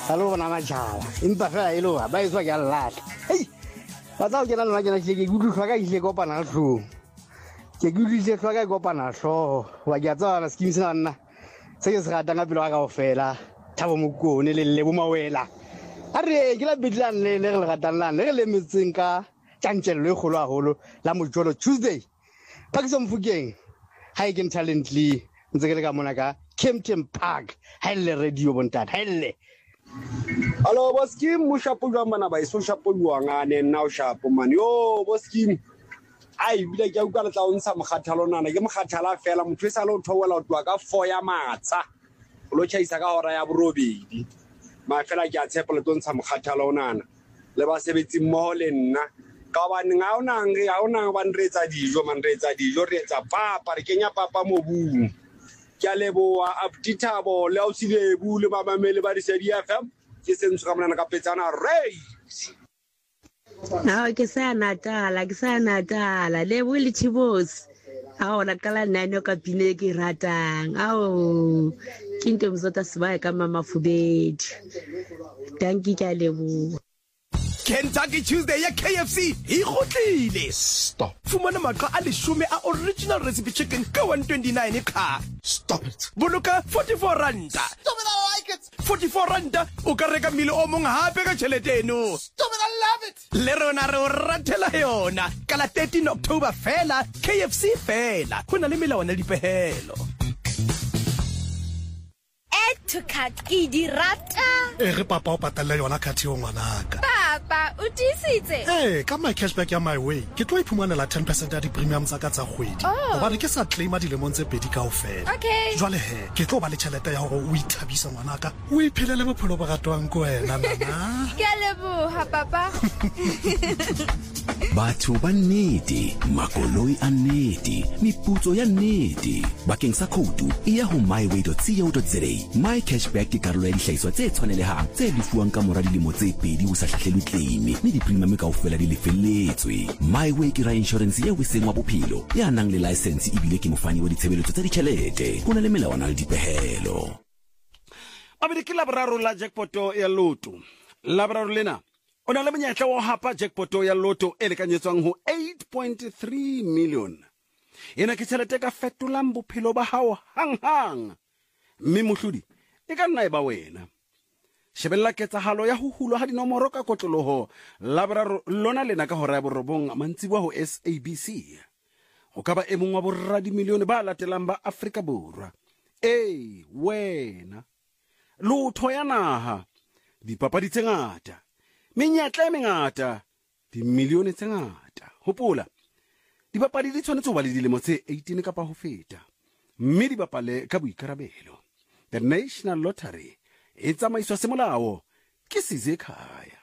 Hello na majala impa fela e lo ba iswa ke Allah hey ba tsa o kena lona ke gutlu tlhoka ile kopana tlho ke gutlu ile tlhoka kopana tlho wa ke tsa na skim sena nna se ke se rata nga pelo ga ofela thabo mokone le lebo mawela are ke la bidlan le re ratana le le metseng ka tjantjelo e kholo haholo la mojolo Tuesday pa ke somfukeng ha ke talently ntse ke le ka mona ka Kempton Park ha le radio bontate ha le Hello boskim mushapo jwa mana ba iso shapo jwa ngane nna o shapo man yo boskim ai bile ke uka le tla o ntsha mokgathalo nana ke mokgathala fela motho e sa le o thowela o twa ka 4 ya matsa o lo chaisa ka hora ya borobedi ma fela ke a tshepa le tlo ntsha mokgathalo nana le ba sebetsi mmoho le nna ka ba nga ona ba nretsa dijo man retsa dijo re etsa papa re kenya papa mobung ke a leboa Abdithabo le o Silebu le mamamele ba di FM ke sentse ka mona ka petsana race ke sa Natala le bo le Thibos ona kala nane ka pine ke ratang ke nto mzota sibaye ka mama Fubedi danki ke a leboa Kentucky Tuesday ya KFC ikhotlile stop fumana maqa a 10 a original recipe chicken ka 129 kha stop it boloka 44 randa Stop it, I like it. 44 randa o ka reka mile o mong hape ka tšhelete eno Stop it, I love it. le rona re o ratela yona ka la 13 October fela KFC fela go na le melawana le dipehelo to cut ke di rata re papa o patalla yona khathi o ngwanaka papa o tisitse ka my cashback ya my way ke tlo iphumanela 10% ya di premium tsa ka tsa kgwedi hobane ke sa claima dilemong tse pedi kaofela okay jwale ke tlo ba le tšhelete ya hore o ithabisa ngwanaka o iphelele bophelo bo ratwang ko wena nana ke leboha papa batho ba nnete makoloi a nnete meputso ya nnete bakeng sa khoutu e ya ho myway.co.za my cashback ke karolo ya dihlahiswa tse tshwanelehang tse lefuwang ka mora dilemo tse pedi ho sa hlahlelwe claim mme di-premium kaofela di lefelletswe myway ke ra insurance ya weseng wa bophelo ya nang le license ebile ke mofani wa ditshebeletso tsa ditjhelete ho na le melawana le dipehelo abedi ke laboraro la jackpoto ya loto laboraro lena o na le monyetla wa hapa jackpoto ya loto e lekanyetswang ho 8.3 million ena ke tšhelete ka fetolang bophelo ba hao hang mme mohlodi e ka nna e ba wena shebella ketsahalo ya ho hulwa ha dinomoro ka kotloloho laboraro lona lena ka hora ya borobong mantsibuwa ho SABC ho ka ba e mong wa borra di milione ba latelang ba Afrika Borwa wena lotho ya naha dipapadi tse ngata menyetla e mengata di milione tse ngata hopola dipapadi di tshwanetse ho ba le dilemo tse 18 kapa ho feta mme di bapale ka boikarabelo The National Lottery e tsamaiswa semolao ke Sizekhaya